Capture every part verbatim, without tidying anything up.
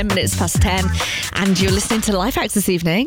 Minutes past ten, and you're listening to Life Hacks this evening.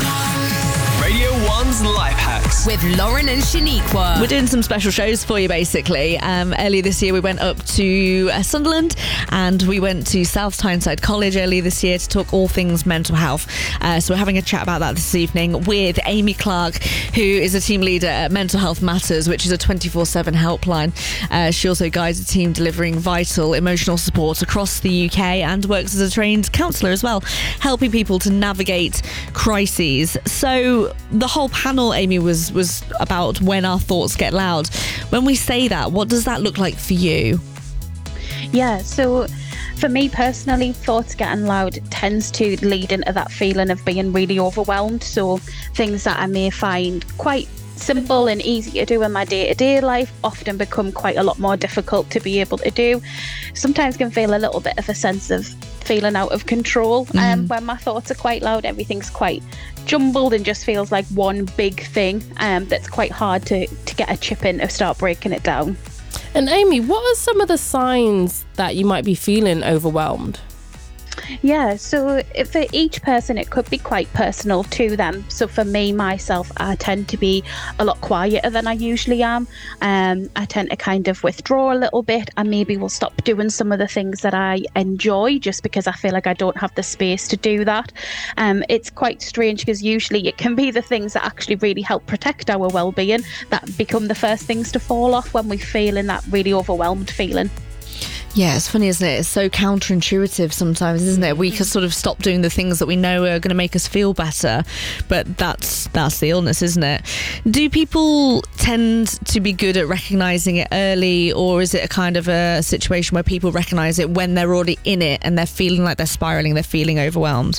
Radio One's Life Hacks with Lauren and Shaniqua. We're doing some special shows for you, basically. Um, earlier this year, we went up to uh, Sunderland, and we went to South Tyneside College earlier this year to talk all things mental health. Uh, so we're having a chat about that this evening with Amy Clark, who is a team leader at Mental Health Matters, which is a twenty-four seven helpline. Uh, she also guides a team delivering vital emotional support across the U K and works as a trained counsellor as well, helping people to navigate crises. So the whole panel, Amy, was was about when our thoughts get loud. When we say that, what does that look like for you? Yeah, so for me personally, thoughts getting loud tends to lead into that feeling of being really overwhelmed. So things that I may find quite simple and easy to do in my day-to-day life often become quite a lot more difficult to be able to do. Sometimes can feel a little bit of a sense of feeling out of control. Mm. Um, when my thoughts are quite loud, everything's quite jumbled and just feels like one big thing um, that's quite hard to, to get a chip in to start breaking it down. And Amy, what are some of the signs that you might be feeling overwhelmed? Yeah, so for each person, it could be quite personal to them. So for me, myself, I tend to be a lot quieter than I usually am. Um, I tend to kind of withdraw a little bit, and maybe will stop doing some of the things that I enjoy just because I feel like I don't have the space to do that. Um, it's quite strange because usually it can be the things that actually really help protect our well-being that become the first things to fall off when we feel in that really overwhelmed feeling. Yeah, it's funny, isn't it? It's so counterintuitive sometimes, isn't it? We can sort of stop doing the things that we know are going to make us feel better, but that's that's the illness, isn't it? Do people tend to be good at recognising it early, or is it a kind of a situation where people recognise it when they're already in it and they're feeling like they're spiralling, they're feeling overwhelmed?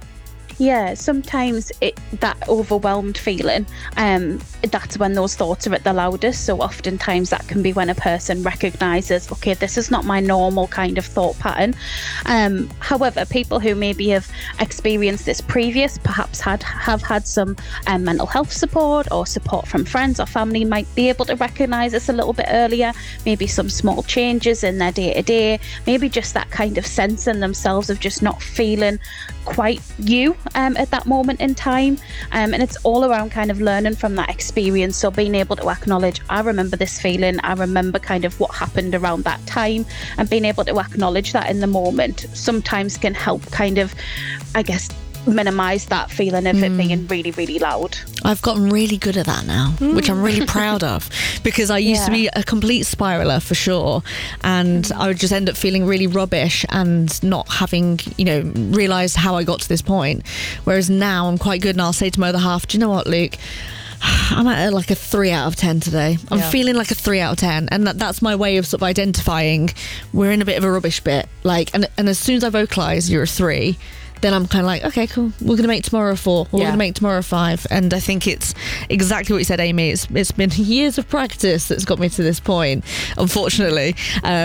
Yeah, sometimes it that overwhelmed feeling, um, that's when those thoughts are at the loudest. So oftentimes that can be when a person recognises, okay, this is not my normal kind of thought pattern. Um, however, people who maybe have experienced this previous, perhaps had have had some um, mental health support or support from friends or family, might be able to recognise this a little bit earlier. Maybe some small changes in their day-to-day, maybe just that kind of sense in themselves of just not feeling quite you um, at that moment in time. Um, and it's all around kind of learning from that experience. So being able to acknowledge, I remember this feeling, I remember kind of what happened around that time, and being able to acknowledge that in the moment sometimes can help kind of, I guess, minimise that feeling of mm. it being really, really loud. I've gotten really good at that now, mm. which I'm really proud of, because I used yeah. to be a complete spiraler for sure, and mm. I would just end up feeling really rubbish and not having, you know, realised how I got to this point. Whereas now I'm quite good, and I'll say to my other half, do you know what, Luke? I'm at like a three out of ten today. I'm yeah. feeling like a three out of ten, and that, that's my way of sort of identifying we're in a bit of a rubbish bit. Like, and, and as soon as I vocalise you're a three, then I'm kind of like, okay, cool, we're going to make tomorrow a four, or yeah. we're going to make tomorrow a five. And I think it's exactly what you said, Amy. It's It's been years of practice that's got me to this point, unfortunately. Um,